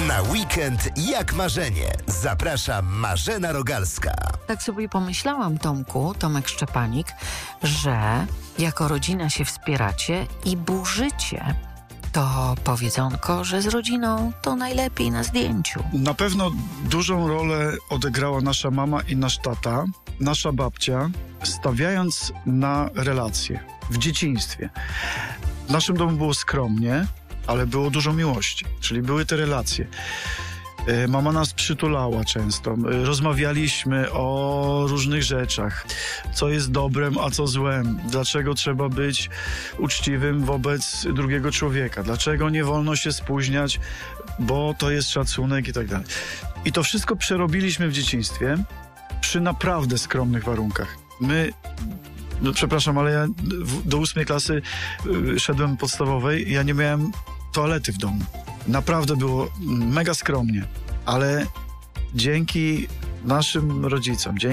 Na weekend jak marzenie. Zaprasza Marzena Rogalska. Tak sobie pomyślałam, Tomek Szczepanik, że jako rodzina się wspieracie i burzycie to powiedzonko, że z rodziną to najlepiej na zdjęciu. Na pewno dużą rolę odegrała nasza mama i nasz tata, nasza babcia, stawiając na relacje w dzieciństwie. W naszym domu było skromnie, ale było dużo miłości, czyli były te relacje. Mama nas przytulała często, rozmawialiśmy o różnych rzeczach, co jest dobrem, a co złem, dlaczego trzeba być uczciwym wobec drugiego człowieka, dlaczego nie wolno się spóźniać, bo to jest szacunek i tak dalej. I to wszystko przerobiliśmy w dzieciństwie przy naprawdę skromnych warunkach. Przepraszam, ale ja do 8 klasy szedłem podstawowej, ja nie miałem toalety w domu. Naprawdę było mega skromnie, ale dzięki naszym rodzicom, dzięki